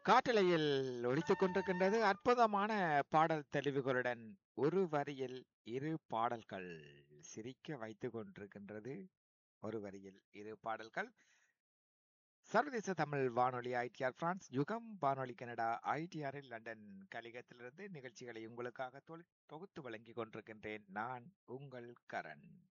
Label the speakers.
Speaker 1: காட்டலையில் ஒலித்துக் கொண்டிருக்கின்றது அற்புதமான பாடல் தெளிவுகளுடன் ஒரு வரியில் இரு பாடல்கள் சிரிக்க வைத்துக் கொண்டிருக்கின்றது. ஒரு வரியில் இரு பாடல்கள். சர்வதேச தமிழ் வானொலி ஐடிஆர் பிரான்ஸ், யுகம் வானொலி கனடா ஐடிஆரில் லண்டன் கலிகத்திலிருந்து நிகழ்ச்சிகளை உங்களுக்காக தொகுத்து வழங்கிக் கொண்டிருக்கின்றேன். நான் உங்கள் கரண்.